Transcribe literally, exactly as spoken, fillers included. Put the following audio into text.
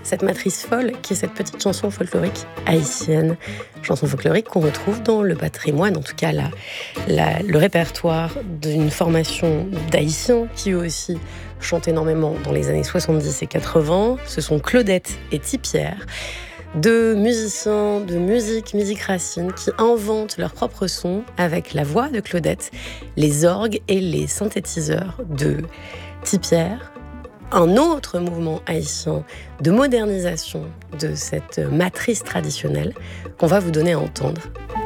cette matrice folle qui est cette petite chanson folklorique haïtienne. Chanson folklorique qu'on retrouve dans le patrimoine, en tout cas la, la, le répertoire d'une formation d'Haïtiens qui eux aussi chantent énormément dans les années soixante-dix et quatre-vingts. Ce sont Claudette et Tipierre, deux musiciens de musique, musique racine, qui inventent leur propre son avec la voix de Claudette, les orgues et les synthétiseurs de Tipierre. Un autre mouvement haïtien de modernisation de cette matrice traditionnelle qu'on va vous donner à entendre.